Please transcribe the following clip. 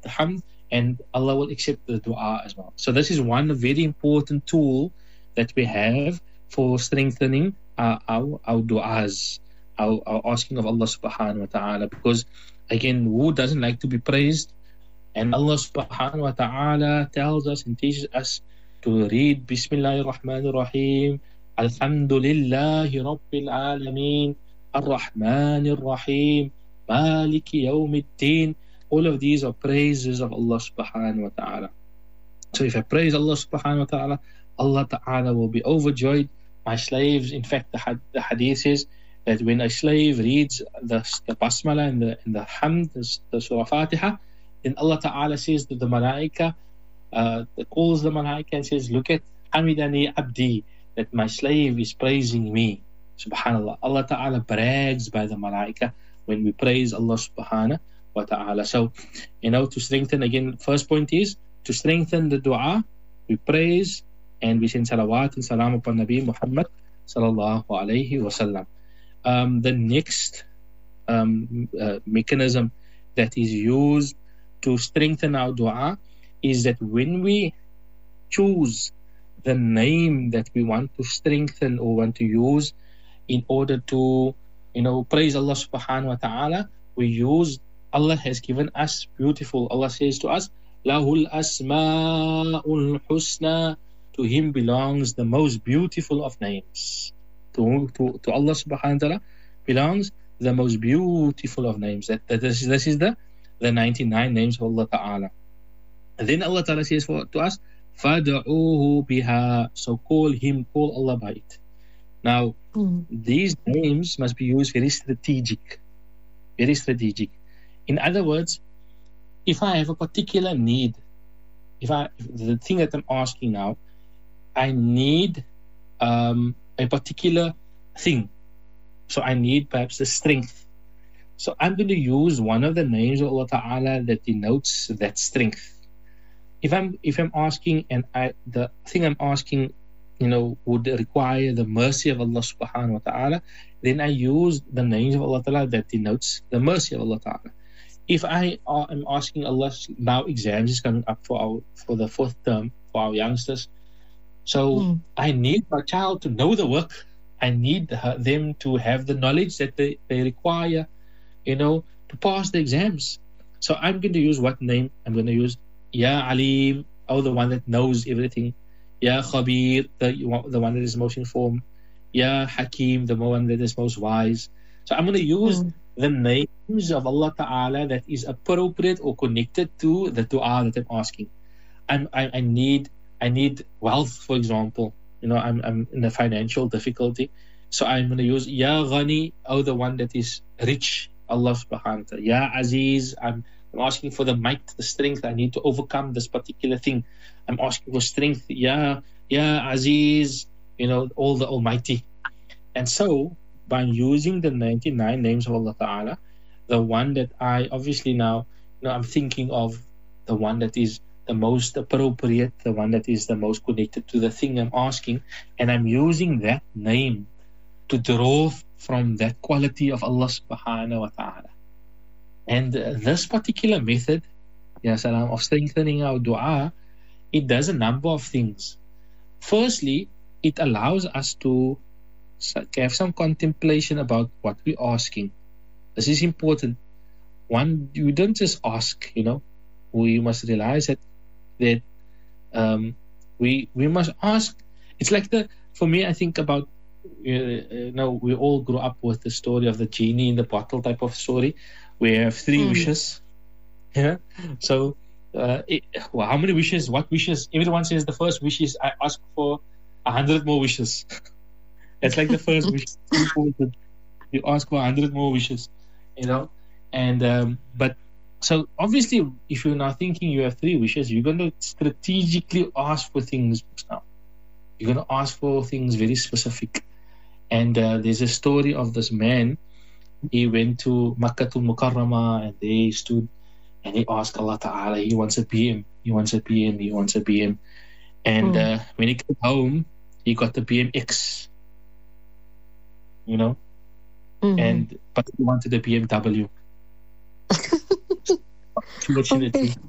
hamd, and Allah will accept the dua as well. So this is one very important tool that we have for strengthening our du'as, our asking of Allah subhanahu wa ta'ala, because again, who doesn't like to be praised? And Allah subhanahu wa ta'ala tells us and teaches us to read Bismillahir Rahmanir Rahim, Alhamdulillahi Rabbil Alameen, Ar-Rahmanir Rahim, Maliki Yawmiddin. All of these are praises of Allah subhanahu wa ta'ala. So if I praise Allah subhanahu wa ta'ala, Allah ta'ala will be overjoyed. My slaves, in fact, the hadith says that when a slave reads the basmala and the hamd, the surah Fatiha, then Allah ta'ala says to the malaika, calls the malaika and says, look at Hamidani Abdi, that my slave is praising me. Subhanallah. Allah ta'ala brags by the malaika when we praise Allah subhanahu wa ta'ala. So, to strengthen, again, first point is to strengthen the dua, we praise and we send salawat and salam upon Nabi Muhammad sallallahu alayhi wa sallam. The next mechanism that is used to strengthen our dua is that when we choose the name that we want to strengthen or want to use in order to, praise Allah subhanahu wa ta'ala, we use, Allah has given us beautiful, Allah says to us, Lahul asma'ul husna, to Him belongs the most beautiful of names. To Allah subhanahu wa ta'ala belongs the most beautiful of names. This is the 99 names of Allah ta'ala. And then Allah ta'ala says to us, Fad'uhu biha, so call Him, call Allah by it. Now, these names must be used very strategic. Very strategic. In other words, if I have a particular need, the thing that I'm asking now, I need a particular thing. So I need perhaps the strength. So I'm going to use one of the names of Allah Ta'ala that denotes that strength. If I'm asking and the thing I'm asking, would require the mercy of Allah Subhanahu wa Ta'ala, then I use the names of Allah Ta'ala that denotes the mercy of Allah Ta'ala. If I am asking Allah, now exams is coming up for the fourth term for our youngsters. So I need my child to know the work. I need them to have the knowledge that they require, to pass the exams. So I'm going to use what name? I'm going to use Ya Alim, the one that knows everything. Ya Khabir, the one that is most informed. Ya Hakim, the one that is most wise. So I'm going to use the names of Allah Ta'ala that is appropriate or connected to the dua that I'm asking. I need wealth, for example. I'm in a financial difficulty. So I'm going to use Ya Ghani, the one that is rich, Allah subhanahu wa ta'ala. Ya Aziz, I'm asking for the might, the strength. I need to overcome this particular thing. I'm asking for strength. Ya Aziz, all the Almighty. And so, by using the 99 names of Allah Ta'ala, the one that I obviously now, I'm thinking of the one that is the most appropriate, the one that is the most connected to the thing I'm asking, and I'm using that name to draw from that quality of Allah Subhanahu wa Ta'ala. And this particular method, of strengthening our dua, it does a number of things. Firstly, it allows us to have some contemplation about what we're asking. This is important. One, you don't just ask, we must realize that we must ask. It's like for me, I think about, we all grew up with the story of the genie in the bottle type of story. We have 3 wishes. So, how many wishes? What wishes? Everyone says the first wish is I ask for 100 more wishes. That's like the first wish. You ask for 100 more wishes, and but so obviously, if you're now thinking you have 3 wishes, you're going to strategically ask for things now. You're going to ask for things very specific. And there's a story of this man. He went to Makkatul Mukarramah and they stood and he asked Allah Ta'ala, he wants a BM, he wants a BM, he wants a BM. And when he came home, he got the BMX, but he wanted a BMW. Unfortunately,